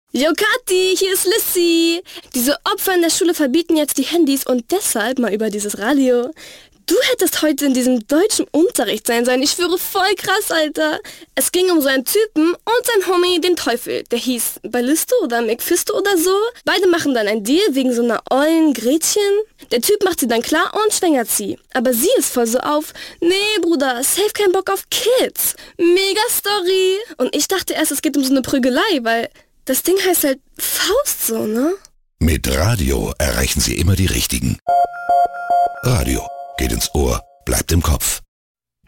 Yo Kathi, hier ist Lissy. Diese Opfer in der Schule verbieten jetzt die Handys und deshalb mal über dieses Radio. Du hättest heute in diesem deutschen Unterricht sein sollen. Ich schwöre, voll krass, Alter. Es ging um so einen Typen und sein Homie, den Teufel. Der hieß Ballisto oder McFisto oder so. Beide machen dann ein Deal wegen so einer ollen Gretchen. Der Typ macht sie dann klar und schwängert sie. Aber sie ist voll so auf, nee, Bruder, safe kein Bock auf Kids. Mega Story. Und ich dachte erst, es geht um so eine Prügelei, weil das Ding heißt halt Faust so, ne? Mit Radio erreichen Sie immer die Richtigen. Radio geht ins Ohr, bleibt im Kopf.